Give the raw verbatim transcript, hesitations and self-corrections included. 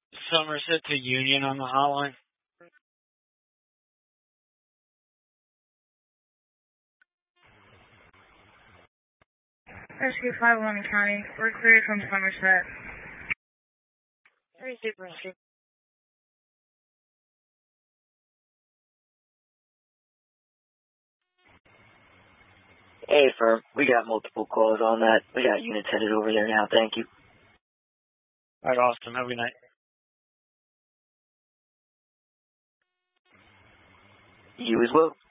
Somerset to Union on the hotline. Rescue five one County. We're cleared from Somerset. Rescue, rescue. Hey, firm. We got multiple calls on that. We got units headed over there now. Thank you. All right, awesome. Have a good night. You as well.